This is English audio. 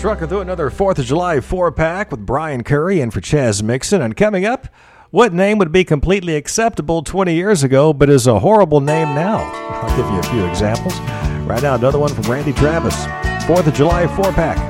Trucking through another 4th of July 4-pack with Brian Curry and for Chaz Mixon. And coming up, what name would be completely acceptable 20 years ago but is a horrible name now? I'll give you a few examples. Right now, another one from Randy Travis. 4th of July 4-pack.